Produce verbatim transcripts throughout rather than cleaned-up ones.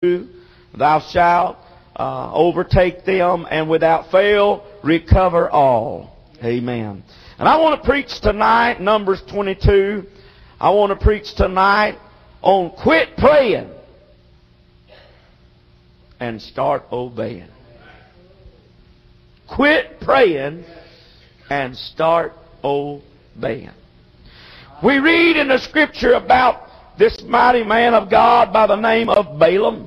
thou shalt uh, overtake them, and without fail recover all. Amen. And I want to preach tonight, Numbers twenty-two. I want to preach tonight on quit praying and start obeying. Quit praying and start obeying. We read in the Scripture about this mighty man of God by the name of Balaam.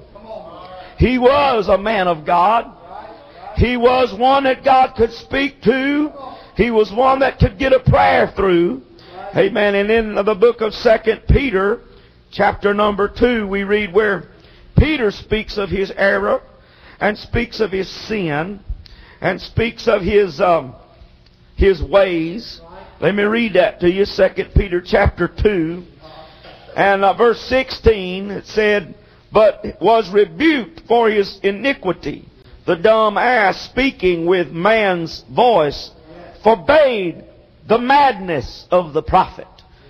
He was a man of God. He was one that God could speak to. He was one that could get a prayer through. Amen. And in the book of Second Peter, chapter number two, we read where Peter speaks of his error and speaks of his sin and speaks of his um, his ways. Let me read that to you. Second Peter chapter two and uh, verse sixteen. It said, "But was rebuked for his iniquity. The dumb ass, speaking with man's voice, forbade the madness of the prophet."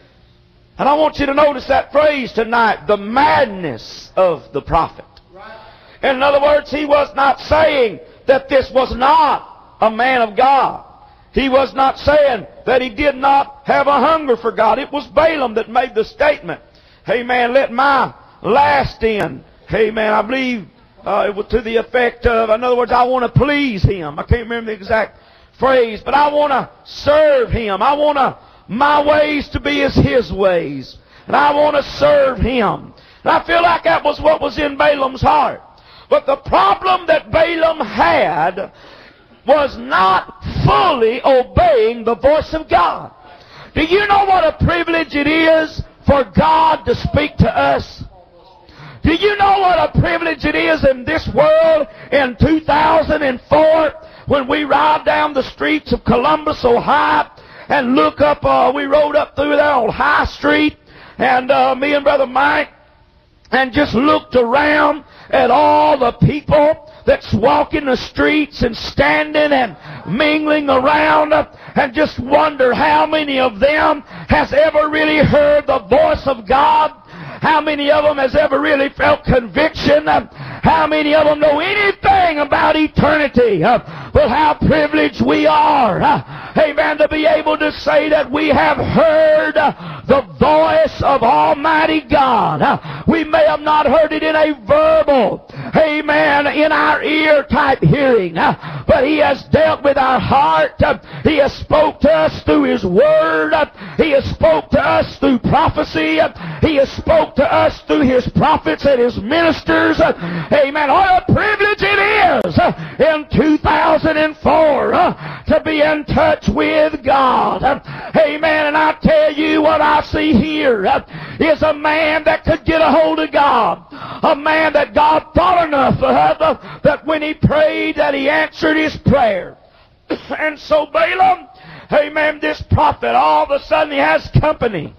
And I want you to notice that phrase tonight, the madness of the prophet. In other words, he was not saying that this was not a man of God. He was not saying that he did not have a hunger for God. It was Balaam that made the statement, "Amen, let my last in." Amen, I believe uh, it was to the effect of, in other words, I want to please Him. I can't remember the exact phrase, but I want to serve Him. I want to, my ways to be as His ways. And I want to serve Him. And I feel like that was what was in Balaam's heart. But the problem that Balaam had was not fully obeying the voice of God. Do you know what a privilege it is for God to speak to us? Do you know what a privilege it is in this world in two thousand four when we ride down the streets of Columbus, Ohio, and look up, uh, we rode up through there on High Street, and uh, me and Brother Mike, and just looked around at all the people that's walking the streets and standing and mingling around, uh, and just wonder how many of them has ever really heard the voice of God. How many of them has ever really felt conviction? Uh, how many of them know anything about eternity? Uh, but how privileged we are, uh, amen, to be able to say that we have heard uh, the voice of Almighty God. Uh, we may have not heard it in a verbal, amen, in our ear type hearing, uh, but He has dealt with our heart. Uh, he has spoke to us through His Word. Uh, he has spoke to us through prophecy. Uh, he has spoke to us through His prophets and His ministers. Uh, amen. What a privilege it is uh, in two thousand four uh, to be in touch with God. Uh, amen. And I tell you, what I see here uh, is a man that could get a hold of God. A man that God thought enough of uh, that when he prayed that He answered his prayer. And so Balaam, amen, this prophet, all of a sudden he has company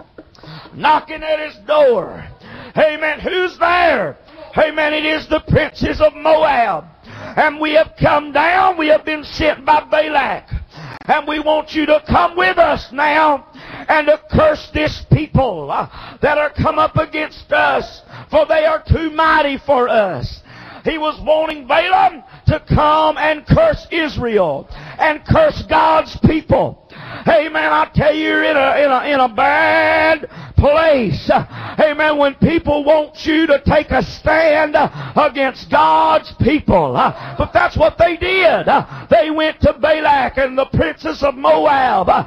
knocking at his door. Amen. Who's there? Amen. It is the princes of Moab. And we have come down. We have been sent by Balak. And we want you to come with us now and to curse this people uh, that are come up against us, for they are too mighty for us. He was wanting Balaam to come and curse Israel and curse God's people. Amen. I tell you, you're in a, in a, in a bad place. Amen. When people want you to take a stand against God's people. But that's what they did. They went to Balak and the princes of Moab